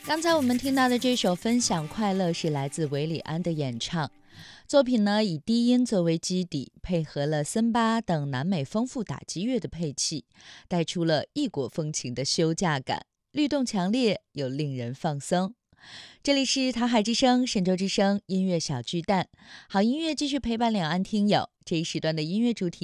刚才我们听到的这首《分享快乐》是来自韦礼安的演唱。作品呢以低音作为基底，配合了森巴等南美丰富打击乐的配器，带出了异国风情的休假感，律动强烈又令人放松。这里是台海之声、神州之声音乐小巨蛋，好音乐继续陪伴两岸听友。这一时段的音乐主题